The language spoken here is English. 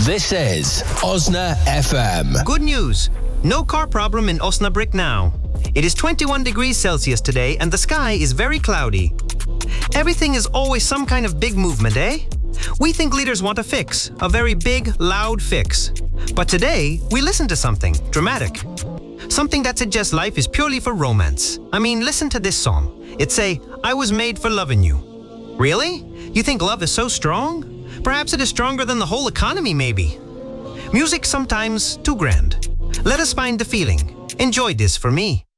This is Osna FM. Good news. No car problem in Osnabrück now. It is 21 degrees Celsius today and the sky is very cloudy. Everything is always some kind of big movement, eh? We think leaders want a fix, a very big, loud fix. But today, we listen to something dramatic. Something that suggests life is purely for romance. I mean, listen to this song. It say, I was made for loving you. Really? You think love is so strong? Perhaps it is stronger than the whole economy, maybe. Music sometimes too grand. Let us find the feeling. Enjoy this for me.